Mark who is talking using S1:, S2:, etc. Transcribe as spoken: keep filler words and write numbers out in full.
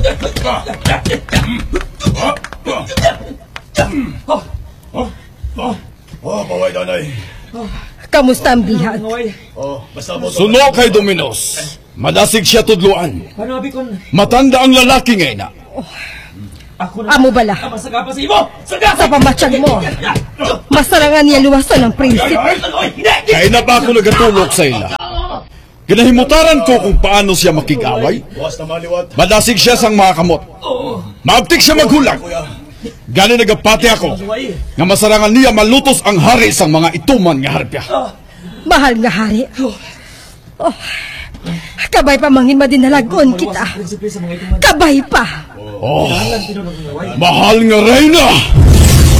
S1: Oh, paway danay.
S2: Kamusta ang bihan?
S1: Oh, basta mo.
S3: Suno kay Dominos. Madasig siya tudluan. Matanda ang lalaki ngayon na.
S2: Amo bala. Sa pamatsyag mo. Masarangan niya luwasan ng prinsip.
S3: Kaya na pa ako nagatulog sa ila. Ginahimutaran ko kung paano siya makigaway. Madasig siya sang mga kamot. Maabtik siya maghulag. Gani nagapati ako nga masarangan niya malutos ang hari sang mga ituman nga harpya.
S2: Mahal nga hari. Oh, kabay pa mangin madinalagon kita. Kabay pa.
S3: Oh, mahal nga reyna.